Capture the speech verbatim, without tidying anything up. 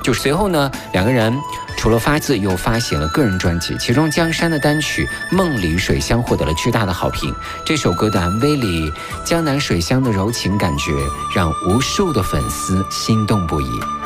就随后呢，两个人除了发字，又发行了个人专辑，其中江山的单曲《梦里水乡》获得了巨大的好评。这首歌的 M V 里江南水乡的柔情感觉，让无数的粉丝心动不已。